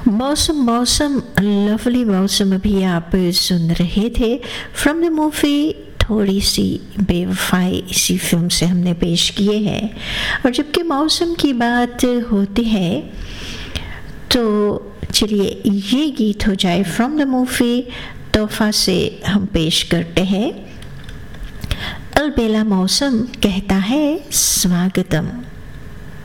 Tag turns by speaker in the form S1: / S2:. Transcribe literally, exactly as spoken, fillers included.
S1: मौसम मौसम लवली मौसम अभी आप सुन रहे थे फ्रॉम द मूवी थोड़ी सी बेवफाई, इसी फिल्म से हमने पेश किए हैं। और जबकि मौसम की बात होती है तो चलिए ये गीत हो जाए फ्रॉम द मूवी तोहफा से हम पेश करते हैं। अलबेला मौसम कहता है स्वागतम।